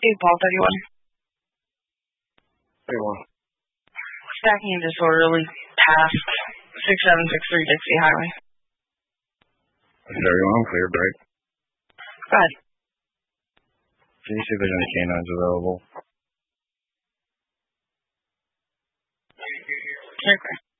Paul 31. 31. Stacking disorderly past 6763 Dixie Highway. 31, clear break. Go ahead. Can you see if there's any canines available? Okay.